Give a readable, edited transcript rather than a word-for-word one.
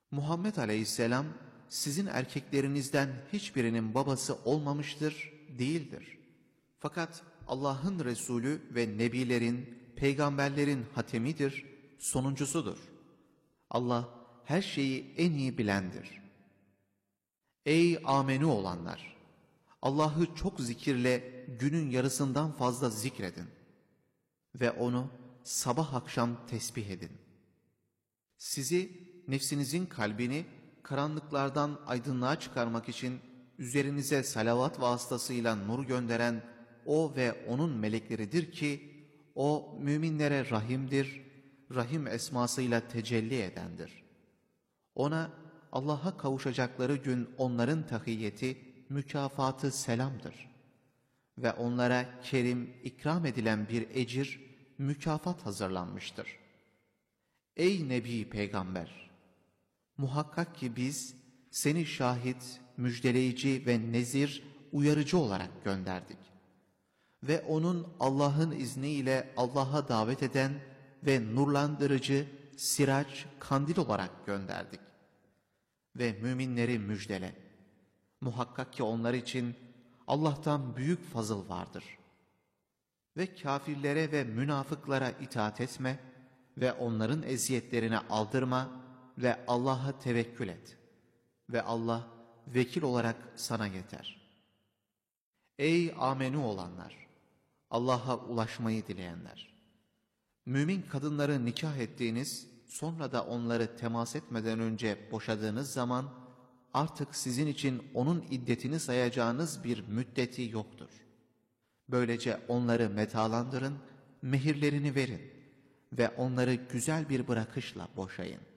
Muhammed Aleyhisselam sizin erkeklerinizden hiçbirinin babası olmamıştır, değildir. Fakat Allah'ın Resulü ve nebilerin, peygamberlerin hatemidir, sonuncusudur. Allah her şeyi en iyi bilendir. Ey amenü olanlar! Allah'ı çok zikirle günün yarısından fazla zikredin ve onu sabah akşam tesbih edin. Sizi, nefsinizin kalbini karanlıklardan aydınlığa çıkarmak için üzerinize salavat vasıtasıyla nur gönderen o ve onun melekleridir ki, o müminlere rahimdir, rahim esmasıyla tecelli edendir. Ona, Allah'a kavuşacakları gün onların tahiyyeti, mükafatı selamdır. Ve onlara kerim, ikram edilen bir ecir, mükafat hazırlanmıştır. Ey Nebi Peygamber! Muhakkak ki biz seni şahit, müjdeleyici ve nezir, uyarıcı olarak gönderdik. Ve onun Allah'ın izniyle Allah'a davet eden ve nurlandırıcı, siraç, kandil olarak gönderdik. Ve müminleri müjdele. Muhakkak ki onlar için Allah'tan büyük fazıl vardır. Ve kâfirlere ve münafıklara itaat etme ve onların eziyetlerine aldırma ve Allah'a tevekkül et. Ve Allah vekil olarak sana yeter. Ey amenü olanlar! Allah'a ulaşmayı dileyenler! Mümin kadınları nikah ettiğiniz, sonra da onları temas etmeden önce boşadığınız zaman, artık sizin için onun iddetini sayacağınız bir müddeti yoktur. Böylece onları metalandırın, mehirlerini verin ve onları güzel bir bırakışla boşayın.